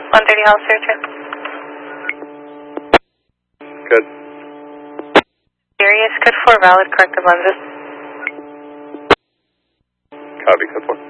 130 Hollister 2. Good. Sirius, code 4, valid corrective lenses. Copy, code 4.